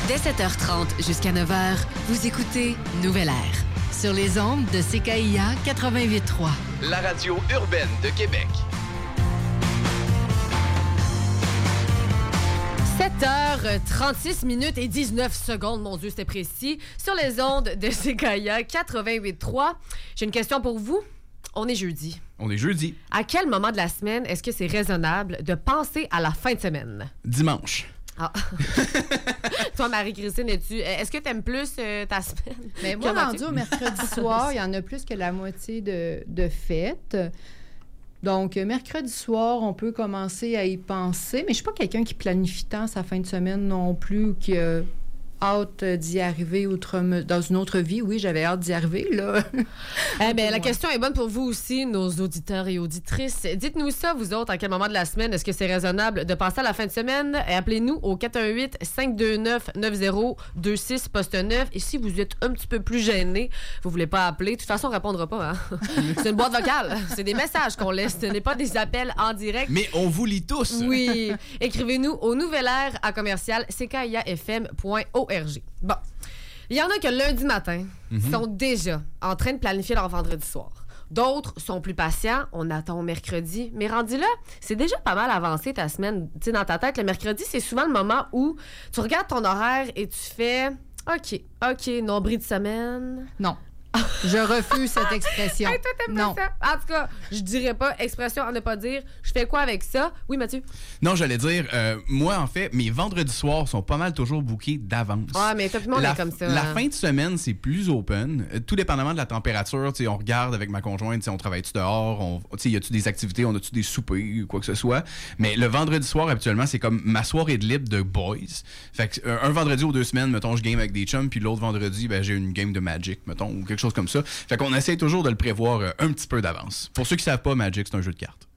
Dès 7h30 jusqu'à 9h, vous écoutez Nouvelle Air sur les ondes de CKIA 88.3. La radio urbaine de Québec. 7h36 minutes et 19 secondes, mon Dieu, c'était précis, sur les ondes de CKIA 88.3. J'ai une question pour vous. On est jeudi. On est jeudi. À quel moment de la semaine est-ce que c'est raisonnable de penser à la fin de semaine? Dimanche. Ah. Toi, Marie-Christine, est-ce que tu aimes plus ta semaine? Mais moi, rendu au mercredi soir, il y en a plus que la moitié de fêtes. Donc, mercredi soir, on peut commencer à y penser. Mais je ne suis pas quelqu'un qui planifie tant sa fin de semaine non plus, qui a hâte d'y arriver dans une autre vie. Oui, j'avais hâte d'y arriver, là. La question est bonne pour vous aussi, nos auditeurs et auditrices. Dites-nous ça, vous autres, à quel moment de la semaine est-ce que c'est raisonnable de passer à la fin de semaine? Appelez-nous au 418-529-9026, poste 9. Et si vous êtes un petit peu plus gêné, vous voulez pas appeler, de toute façon, on répondra pas. Hein? C'est une boîte vocale. C'est des messages qu'on laisse. Ce n'est pas des appels en direct. Mais on vous lit tous. Oui. Écrivez-nous au nouvelair@commercial-ckaifm.org. Bon. Il y en a que lundi matin sont déjà en train de planifier leur vendredi soir. D'autres sont plus patients. On attend mercredi. Mais rendu là, c'est déjà pas mal avancé ta semaine. Tu sais, dans ta tête, le mercredi, c'est souvent le moment où tu regardes ton horaire et tu fais OK, nombril de semaine. Non. Je refuse cette expression. Hey, toi, t'aimes pas ça? En tout cas, je dirais pas expression à ne pas dire. Je fais quoi avec ça? Oui, Mathieu? Non, j'allais dire, moi, en fait, mes vendredis soirs sont pas mal toujours bookés d'avance. Ah, mais tout le monde est comme ça. La fin de semaine, c'est plus open. Tout dépendamment de la température, tu sais, on regarde avec ma conjointe, tu sais, on travaille-tu dehors, tu sais, y a-tu des activités, on a-tu des soupers ou quoi que ce soit. Mais le vendredi soir, habituellement, c'est comme ma soirée de libre de boys. Fait que un vendredi ou 2 semaines, mettons, je game avec des chums, puis l'autre vendredi, ben, j'ai une game de Magic, mettons, ou quelque chose comme ça. Fait qu'on essaie toujours de le prévoir un petit peu d'avance. Pour ceux qui savent pas, Magic, c'est un jeu de cartes.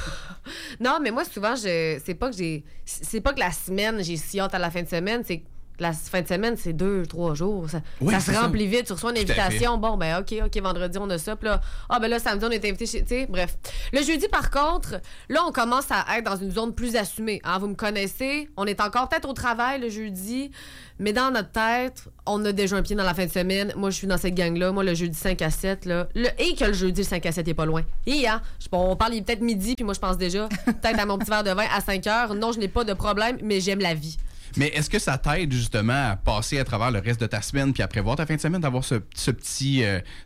Non, mais moi, souvent, c'est pas que la semaine, j'ai si hâte à la fin de semaine, c'est que la fin de semaine, c'est 2-3 jours. Ça se remplit vite. Tu reçois une invitation. Bon, ben, OK, vendredi, on a ça. Puis là, samedi, on est invité chez. Tu sais, bref. Le jeudi, par contre, là, on commence à être dans une zone plus assumée. Hein? Vous me connaissez. On est encore peut-être au travail le jeudi. Mais dans notre tête, on a déjà un pied dans la fin de semaine. Moi, je suis dans cette gang-là. Moi, le jeudi 5 à 7, là. Et que le jeudi, le 5 à 7 est pas loin. Et, hein, on parle, il est peut-être midi, puis moi, je pense déjà peut-être à mon petit verre de vin à 5 heures. Non, je n'ai pas de problème, mais j'aime la vie. Mais est-ce que ça t'aide justement à passer à travers le reste de ta semaine puis à prévoir ta fin de semaine, d'avoir ce petit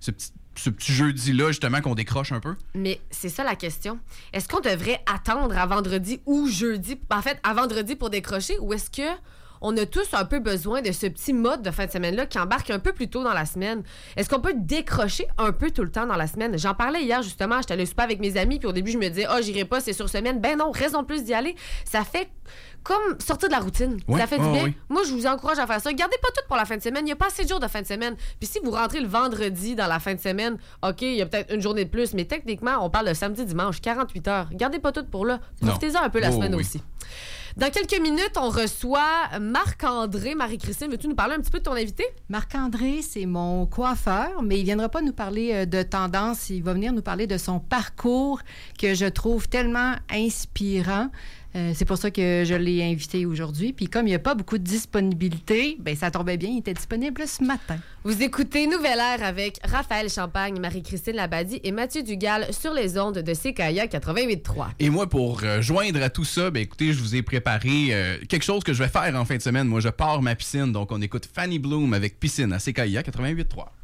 jeudi-là, justement, qu'on décroche un peu? Mais c'est ça la question. Est-ce qu'on devrait attendre à vendredi ou jeudi, en fait, à vendredi pour décrocher, ou est-ce que on a tous un peu besoin de ce petit mode de fin de semaine-là qui embarque un peu plus tôt dans la semaine? Est-ce qu'on peut décrocher un peu tout le temps dans la semaine? J'en parlais hier, justement. J'étais allée souper avec mes amis, puis au début, je me disais, j'irai pas, c'est sur semaine. Ben non, raison de plus d'y aller. Ça fait comme sortir de la routine. Ouais, ça fait du bien. oui. Moi, je vous encourage à faire ça. Gardez pas tout pour la fin de semaine. Il n'y a pas assez de jours de fin de semaine. Puis si vous rentrez le vendredi dans la fin de semaine, OK, il y a peut-être une journée de plus, mais techniquement, on parle de samedi, dimanche, 48 heures. Gardez pas tout pour là. Profitez-en un peu la semaine aussi. Dans quelques minutes, on reçoit Marc-André. Marie-Christine, veux-tu nous parler un petit peu de ton invité? Marc-André, c'est mon coiffeur, mais il ne viendra pas nous parler de tendance. Il va venir nous parler de son parcours que je trouve tellement inspirant. C'est pour ça que je l'ai invité aujourd'hui. Puis comme il n'y a pas beaucoup de disponibilité, ben ça tombait bien, il était disponible ce matin. Vous écoutez Nouvelle Air avec Raphaël Champagne, Marie-Christine Labadie et Mathieu Dugal sur les ondes de CKIA 88.3. Et moi, pour joindre à tout ça, ben écoutez, je vous ai préparé quelque chose que je vais faire en fin de semaine. Moi, je pars ma piscine, donc on écoute Fanny Bloom avec Piscine à CKIA 88.3.